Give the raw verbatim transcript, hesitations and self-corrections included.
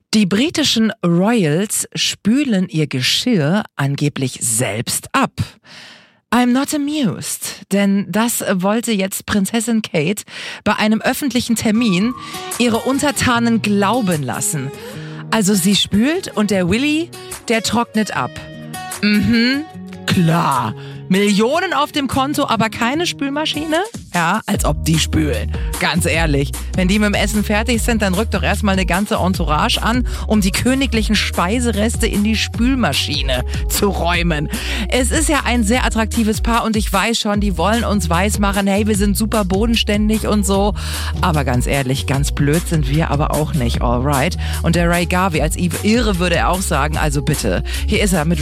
Die britischen Royals spülen ihr Geschirr angeblich selbst ab. I'm not amused, denn das wollte jetzt Prinzessin Kate bei einem öffentlichen Termin ihre Untertanen glauben lassen. Also sie spült und der Willy, der trocknet ab. Mhm, klar. Millionen auf dem Konto, aber keine Spülmaschine? Ja, als ob die spülen. Ganz ehrlich, wenn die mit dem Essen fertig sind, dann rückt doch erstmal eine ganze Entourage an, um die königlichen Speisereste in die Spülmaschine zu räumen. Es ist ja ein sehr attraktives Paar und ich weiß schon, die wollen uns weismachen, hey, wir sind super bodenständig und so. Aber ganz ehrlich, ganz blöd sind wir aber auch nicht, alright? Und der Ray Garvey als Irre würde er auch sagen, also bitte, hier ist er mit